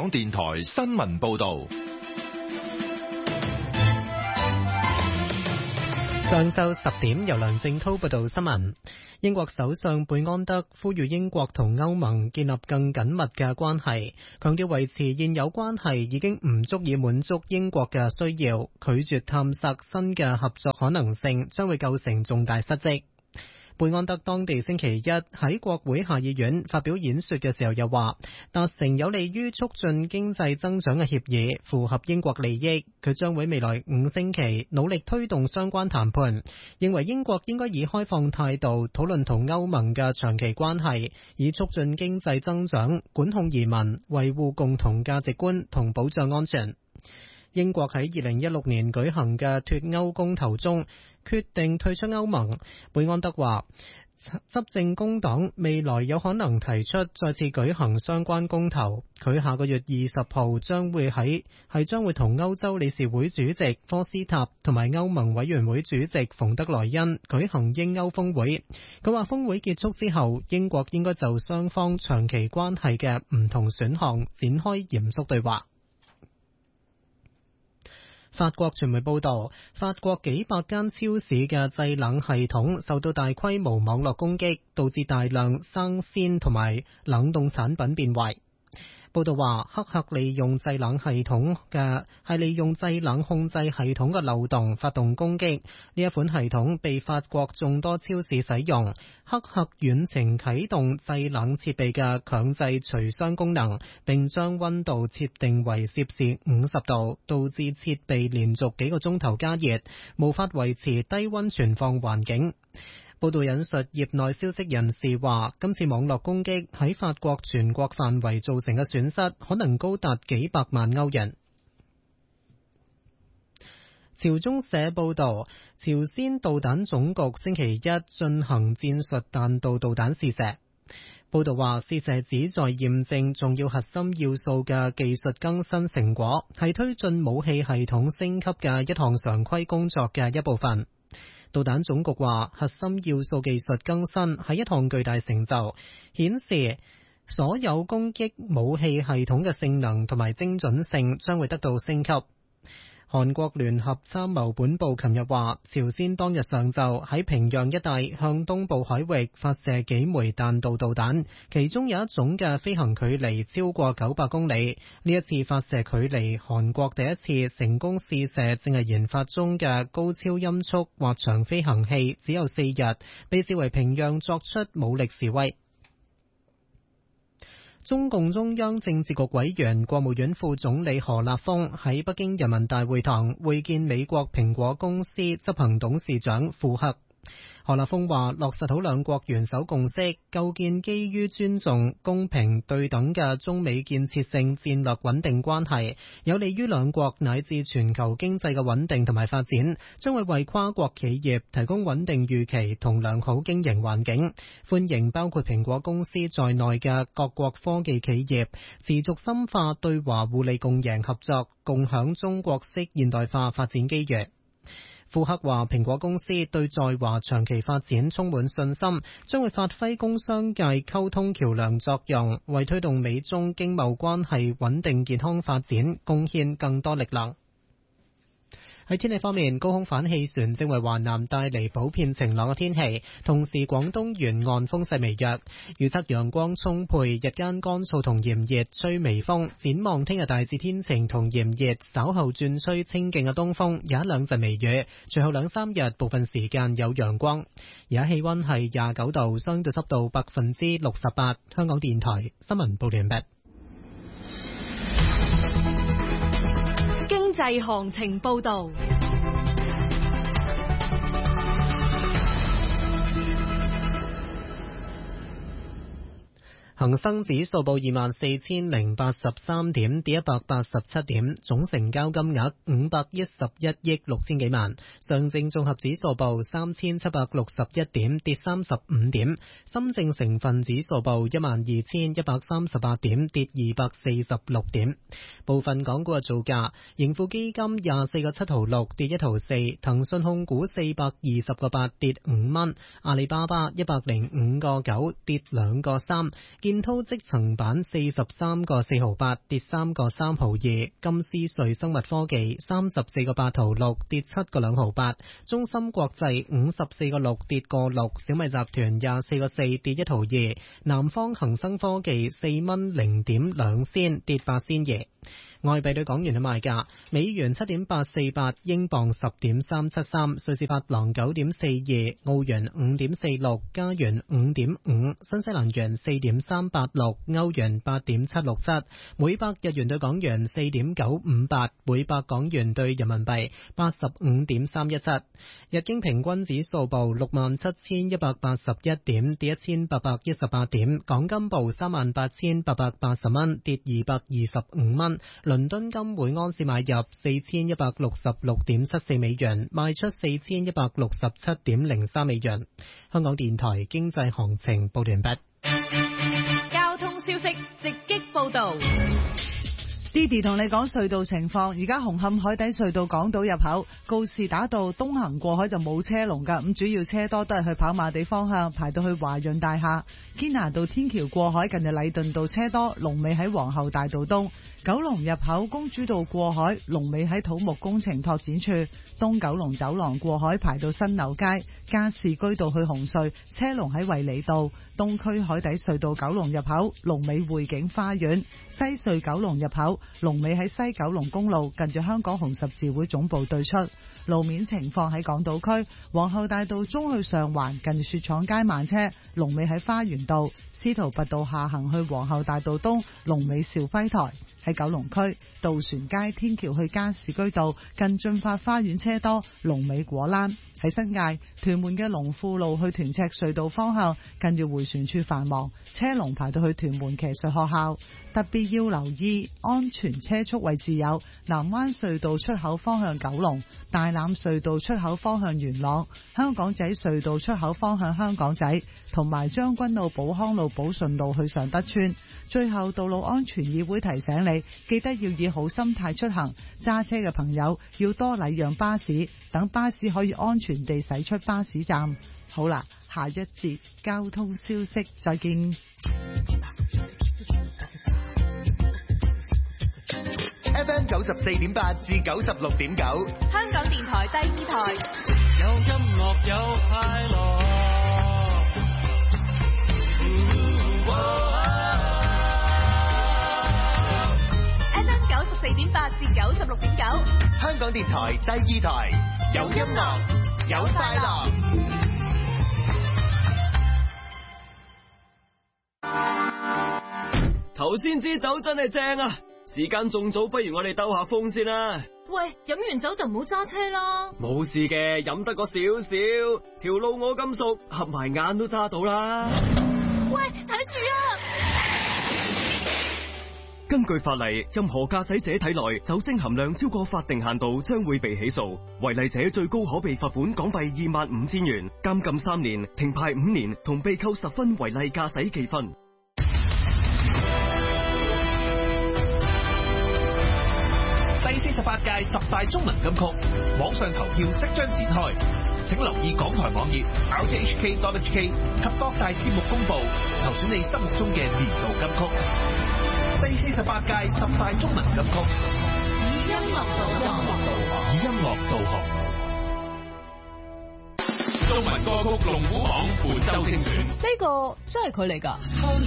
港電台新聞報道。 上晝10點，由梁正濤報道新聞。英國首相貝安德呼籲英國同歐盟建立更緊密嘅關係，強調維持現有關係已經唔足以滿足英國嘅需要，拒絕探索新嘅合作可能性將會構成重大失職。貝安德當地星期一喺國會下議院發表演說嘅時候又話，達成有利於促進經濟增長嘅協議符合英國利益，佢將會未來5星期努力推動相關談判，認為英國應該以開放態度討論同歐盟嘅長期關係，以促進經濟增長、管控移民、維護共同價值觀同保障安全。英國喺2016年舉行嘅脫歐公投中決定退出歐盟。貝安德話，執政工黨未來有可能提出再次舉行相關公投。佢下個月20號將會同歐洲理事會主席科斯塔同埋歐盟委員會主席馮德萊恩舉行英歐峰會。佢話峰會結束之後，英國應該就雙方長期關係嘅唔同選項展開嚴肅對話。法國傳媒報道，法國幾百間超市嘅製冷系統受到大規模網絡攻擊，導致大量生鮮同埋冷凍產品變壞。報道話，黑客利用製冷控制系統嘅漏洞發動攻擊。呢一款系統被法國眾多超市使用。黑客遠程啟動製冷設備嘅強制除霜功能，並將溫度設定為攝氏50度，導致設備連續幾個鐘頭加熱，無法維持低溫存放環境。報道引述業內消息人士話，今次網絡攻擊喺法國全國範圍造成嘅損失可能高達幾百萬歐元。朝中社報道，朝鮮導彈總局星期一進行戰術彈道導彈試射。報道話，試射旨在驗證重要核心要素嘅技術更新成果，係推進武器系統升級嘅一項常規工作嘅一部分。導彈總局話，核心要素技術更新係一項巨大成就，顯示所有攻擊武器系統嘅性能同埋精準性將會得到升級。韓國聯合參謀本部琴日話，朝鮮當日上晝喺平壤一帶向東部海域發射幾枚彈道導彈，其中有一種嘅飛行距離超過900公里。呢一次發射距離韓國第一次成功試射正係研發中嘅高超音速滑翔飛行器只有4日，被視為平壤作出武力示威。中共中央政治局委員、國務院副總理何立峰喺北京人民大會堂會見美國蘋果公司執行董事長庫克。何立峰話，落實好兩國元首共識，構建基於尊重、公平、對等嘅中美建設性戰略穩定關係，有利於兩國乃至全球經濟嘅穩定同埋發展，將會為跨國企業提供穩定預期同良好經營環境。歡迎包括蘋果公司在內嘅各國科技企業持續深化對華互利共贏合作，共享中國式現代化發展機遇。庫克話，蘋果公司對在華長期發展充滿信心，將會發揮工商界溝通橋樑作用，為推動美中經貿關係穩定健康發展貢獻更多力量。喺天氣方面，高空反氣旋正為華南帶嚟普遍晴朗嘅天氣，同時廣東沿岸風勢微弱，預測陽光充沛，日間乾燥同炎熱，吹微風。展望聽日大致天晴同炎熱，稍後轉吹清勁嘅東風，有一兩陣微雨，隨後2-3日部分時間有陽光。而家氣溫係29度，相對濕度68%。香港電台新聞報完畢。 經濟行情報道。 恒生指數報24,083點，跌187點，總成交金額511億6千幾萬。上證綜合指數報3,761點，跌35點。深證成分指數報12,138點，跌246點。部分港股嘅造價：盈富基金24個7毫6，跌1毫4；騰訊控股420個8，跌5蚊；阿里巴巴105個9，跌2個3； 建滔積層板43個4毫8，跌3個3毫2。金斯瑞生物科技34個8毫6，跌7個2毫8。中芯國際54個6，跌個6。小米集團24個4，跌1毫2。南方恒生科技4蚊0點2仙，跌8仙2。外幣對港元嘅賣價：美元7.848，英鎊10.373，瑞士法郎9.42，澳元5.46，加元5.5，新西蘭元4.386，歐元8.767，每百日元對港元4.958，每百港元對人民幣85.317。日經平均指數報67,181點，跌1818點。港金報38,880蚊，跌225蚊。倫敦金每安士買入4166.74美元，賣出4167.03美元。香港電台經濟行情報完畢。 交通消息直擊報道。 Didi 同你講隧道情況，而家紅磡海底隧道港島入口告士打道東行過海就冇車龍噶，咁主要車多都係去跑馬地方向，排到去華潤大廈。堅拿道天橋過海近日禮頓道車多，龍尾喺皇后大道東。九龍入口公主道過海，龍尾喺土木工程拓展處。東九龍走廊過海排到新樓街。加士居道去紅隧車龍喺衛理道。東區海底隧道九龍入口龍尾匯景花園。西隧九龍入口龍尾喺西九龍公路近住香港紅十字會總部對出。路面情況喺港島區皇后大道中去上環近雪廠街慢車，龍尾喺花園道。司徒拔道下行去皇后大道東，龍尾兆輝台。喺九龍區渡船街天橋去加士居道近駿發花園車多，龍尾果欄。喺新界屯門嘅龍富路去屯赤隧道方向近住迴旋處繁忙，車龍排到去屯門騎術學校。特別要留意安全車速位置有南灣隧道出口方向九龍、大欖隧道出口方向元朗、香港仔隧道出口方向香港仔，同埋將軍澳寶康路寶順路去尚德村。最後，道路安全議會提醒你，記得要以好心態出行，揸車嘅朋友要多禮讓巴士，等巴士可以安全地駛出巴士站。好啦，下一節交通消息再見。 FM 94.8至96.9， 香港電台第二台。 有音樂有快樂。 FM 94.8至96.9， 香港電台第二台，有音樂有快樂。 頭先支酒真係正啊！時間仲早，不如我哋兜下風先啦。 喂，飲完酒就唔好揸車啦。 冇事嘅，飲得個少少，條路我咁熟，合埋眼都揸到啦。 喂，睇住啊！ 根據法例，任何駕駛者體內酒精含量超過法定限度，將會被起訴。違例者最高可被罰款港幣25,000元、監禁3年、停牌5年，同被扣10分違例駕駛記分。 第48屆10大中文金曲網上投票即將展開，請留意港台網頁 rthk.hk 及各大節目公布，投選你心目中嘅年度金曲。第48屆10大中文金曲， 以音樂導航。 中文歌曲龍虎榜本周精選， 呢個真係佢嚟㗎。